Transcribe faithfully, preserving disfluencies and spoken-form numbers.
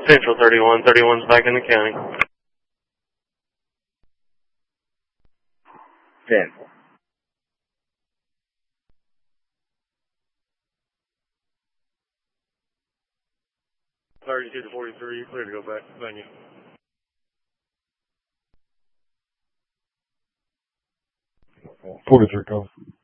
Central thirty-one, thirty-one's back in the county. ten. thirty-two to forty-three, you're clear to go back. Thank you. forty-three, call.